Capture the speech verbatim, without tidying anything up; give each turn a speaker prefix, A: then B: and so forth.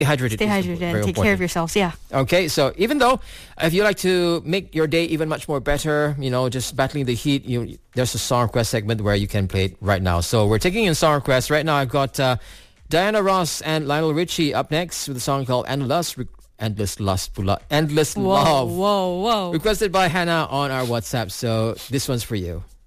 A: hydrated.
B: Stay hydrated and take care of yourselves. Yeah.
A: Okay, so even though if you like to make your day even much more better, you know, just battling the heat, you there's a song request segment where you can play it right now. So we're taking in song requests right now. I've got uh, Diana Ross and Lionel Richie up next with a song called Endless Endless Lust Pula Endless
B: Whoa,
A: Love.
B: whoa, whoa.
A: Requested by Hannah on our WhatsApp. So this one's for you.